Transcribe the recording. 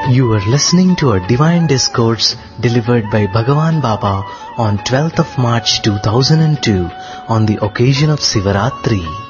You are listening to a divine discourse delivered by Bhagavan Baba on 12th of March 2002 on the occasion of Sivaratri.